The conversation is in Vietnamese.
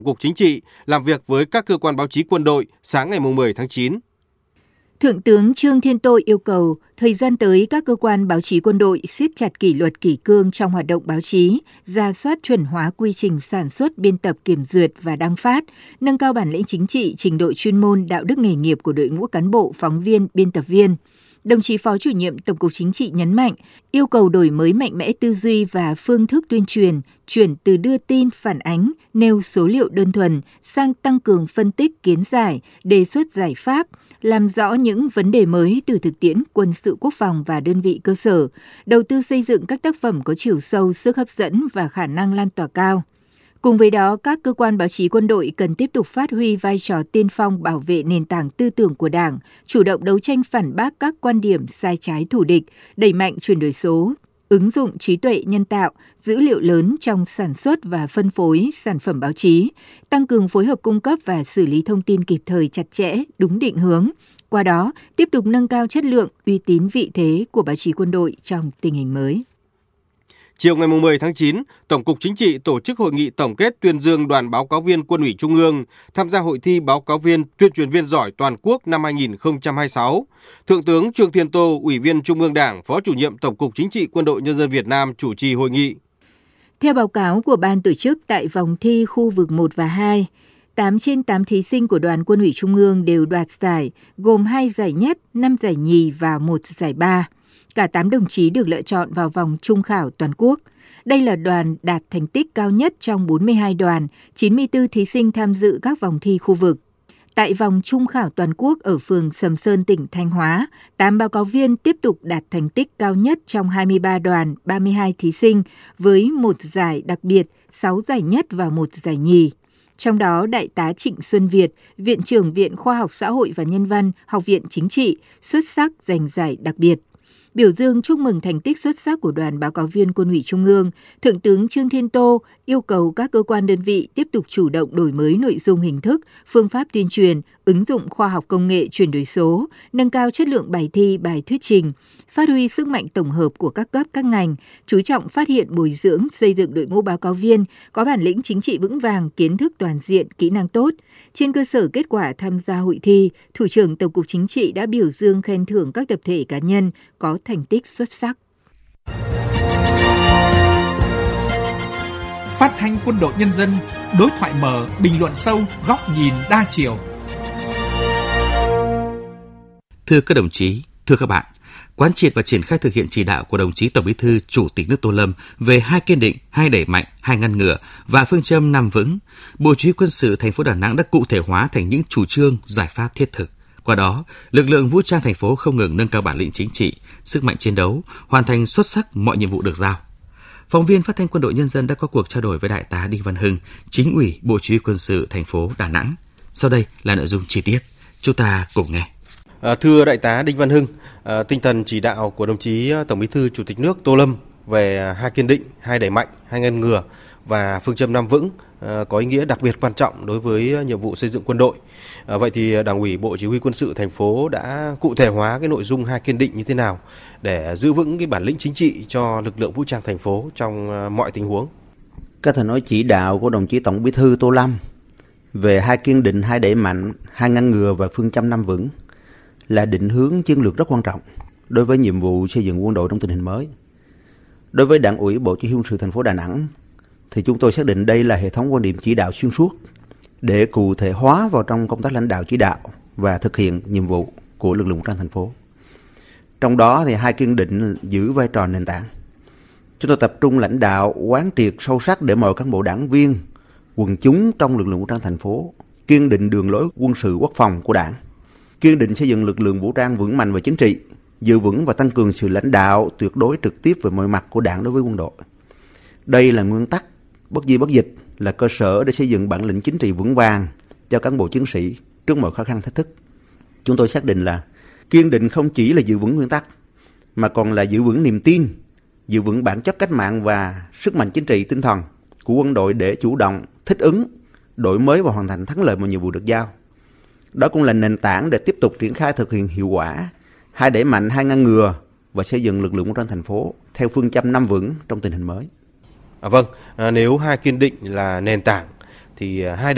Cục Chính trị làm việc với các cơ quan báo chí quân đội sáng ngày 10 tháng 9. Thượng tướng Trương Thiên Tô yêu cầu thời gian tới các cơ quan báo chí quân đội siết chặt kỷ luật kỷ cương trong hoạt động báo chí, rà soát chuẩn hóa quy trình sản xuất, biên tập, kiểm duyệt và đăng phát, nâng cao bản lĩnh chính trị, trình độ chuyên môn, đạo đức nghề nghiệp của đội ngũ cán bộ, phóng viên, biên tập viên. Đồng chí Phó Chủ nhiệm Tổng cục Chính trị nhấn mạnh, yêu cầu đổi mới mạnh mẽ tư duy và phương thức tuyên truyền, chuyển từ đưa tin, phản ánh, nêu số liệu đơn thuần sang tăng cường phân tích, kiến giải, đề xuất giải pháp, làm rõ những vấn đề mới từ thực tiễn quân sự quốc phòng và đơn vị cơ sở, đầu tư xây dựng các tác phẩm có chiều sâu, sức hấp dẫn và khả năng lan tỏa cao. Cùng với đó, các cơ quan báo chí quân đội cần tiếp tục phát huy vai trò tiên phong bảo vệ nền tảng tư tưởng của Đảng, chủ động đấu tranh phản bác các quan điểm sai trái thù địch, đẩy mạnh chuyển đổi số, ứng dụng trí tuệ nhân tạo, dữ liệu lớn trong sản xuất và phân phối sản phẩm báo chí, tăng cường phối hợp cung cấp và xử lý thông tin kịp thời chặt chẽ, đúng định hướng. Qua đó, tiếp tục nâng cao chất lượng, uy tín vị thế của báo chí quân đội trong tình hình mới. Chiều ngày 10 tháng 9, Tổng cục Chính trị tổ chức hội nghị tổng kết tuyên dương Đoàn báo cáo viên Quân ủy Trung ương tham gia hội thi báo cáo viên tuyên truyền viên giỏi toàn quốc năm 2026. Thượng tướng Trương Thiên Tô, Ủy viên Trung ương Đảng, Phó Chủ nhiệm Tổng cục Chính trị Quân đội Nhân dân Việt Nam chủ trì hội nghị. Theo báo cáo của ban tổ chức tại vòng thi khu vực 1 và 2, 8 trên 8 thí sinh của Đoàn Quân ủy Trung ương đều đoạt giải, gồm 2 giải nhất, 5 giải nhì và 1 giải ba. Cả 8 đồng chí được lựa chọn vào vòng trung khảo toàn quốc. Đây là đoàn đạt thành tích cao nhất trong 42 đoàn, 94 thí sinh tham dự các vòng thi khu vực. Tại vòng trung khảo toàn quốc ở phường Sầm Sơn, tỉnh Thanh Hóa, 8 báo cáo viên tiếp tục đạt thành tích cao nhất trong 23 đoàn, 32 thí sinh, với 1 giải đặc biệt, 6 giải nhất và 1 giải nhì. Trong đó, Đại tá Trịnh Xuân Việt, Viện trưởng Viện Khoa học Xã hội và Nhân văn, Học viện Chính trị, xuất sắc giành giải đặc biệt. Biểu dương chúc mừng thành tích xuất sắc của Đoàn báo cáo viên Quân ủy Trung ương, Thượng tướng Trương Thiên Tô yêu cầu các cơ quan đơn vị tiếp tục chủ động đổi mới nội dung hình thức, phương pháp tuyên truyền, ứng dụng khoa học công nghệ chuyển đổi số, nâng cao chất lượng bài thi, bài thuyết trình, phát huy sức mạnh tổng hợp của các cấp các ngành, chú trọng phát hiện bồi dưỡng, xây dựng đội ngũ báo cáo viên có bản lĩnh chính trị vững vàng, kiến thức toàn diện, kỹ năng tốt. Trên cơ sở kết quả tham gia hội thi, Thủ trưởng Tổng cục Chính trị đã biểu dương khen thưởng các tập thể cá nhân có thành tích xuất sắc. Phát thanh Quân đội Nhân dân, đối thoại mở, bình luận sâu, góc nhìn đa chiều. Thưa các đồng chí, thưa các bạn, quán triệt và triển khai thực hiện chỉ đạo của đồng chí Tổng Bí thư Chủ tịch nước Tô Lâm về 2 kiên định, 2 đẩy mạnh, 2 ngăn ngừa và phương châm 5 vững, Bộ Chỉ huy Quân sự thành phố Đà Nẵng đã cụ thể hóa thành những chủ trương, giải pháp thiết thực. Qua đó, lực lượng vũ trang thành phố không ngừng nâng cao bản lĩnh chính trị, sức mạnh chiến đấu, hoàn thành xuất sắc mọi nhiệm vụ được giao. Phóng viên Phát thanh Quân đội Nhân dân đã có cuộc trao đổi với Đại tá Đinh Văn Hưng, Chính ủy Bộ Chỉ huy Quân sự thành phố Đà Nẵng. Sau đây là nội dung chi tiết. Chúng ta cùng nghe. Thưa Đại tá Đinh Văn Hưng, tinh thần chỉ đạo của đồng chí Tổng Bí thư Chủ tịch nước Tô Lâm về 2 kiên định, 2 đẩy mạnh, 2 ngăn ngừa và phương châm 5 vững có ý nghĩa đặc biệt quan trọng đối với nhiệm vụ xây dựng quân đội. Vậy thì Đảng ủy Bộ Chỉ huy Quân sự thành phố đã cụ thể hóa cái nội dung 2 kiên định như thế nào để giữ vững cái bản lĩnh chính trị cho lực lượng vũ trang thành phố trong mọi tình huống? Có thể nói chỉ đạo của đồng chí Tổng Bí thư Tô Lâm về 2 kiên định, 2 đẩy mạnh, 2 ngăn ngừa và phương châm 5 vững là định hướng chiến lược rất quan trọng đối với nhiệm vụ xây dựng quân đội trong tình hình mới. Đối với Đảng ủy Bộ Chỉ huy Quân sự thành phố Đà Nẵng thì chúng tôi xác định đây là hệ thống quan điểm chỉ đạo xuyên suốt để cụ thể hóa vào trong công tác lãnh đạo chỉ đạo và thực hiện nhiệm vụ của lực lượng vũ trang thành phố. Trong đó thì 2 kiên định giữ vai trò nền tảng. Chúng tôi tập trung lãnh đạo quán triệt sâu sắc để mọi cán bộ đảng viên, quần chúng trong lực lượng vũ trang thành phố kiên định đường lối quân sự quốc phòng của Đảng, kiên định xây dựng lực lượng vũ trang vững mạnh về chính trị, giữ vững và tăng cường sự lãnh đạo tuyệt đối trực tiếp về mọi mặt của Đảng đối với quân đội. Đây là nguyên tắc bất di bất dịch, là cơ sở để xây dựng bản lĩnh chính trị vững vàng cho cán bộ chiến sĩ trước mọi khó khăn thách thức. Chúng tôi xác định là kiên định không chỉ là giữ vững nguyên tắc, mà còn là giữ vững niềm tin, giữ vững bản chất cách mạng và sức mạnh chính trị tinh thần của quân đội để chủ động, thích ứng, đổi mới và hoàn thành thắng lợi mọi nhiệm vụ được giao. Đó cũng là nền tảng để tiếp tục triển khai thực hiện hiệu quả 2 đẩy mạnh, 2 ngăn ngừa và xây dựng lực lượng vũ trang thành phố theo phương châm 5 vững trong tình hình mới. Vâng, nếu 2 kiên định là nền tảng thì 2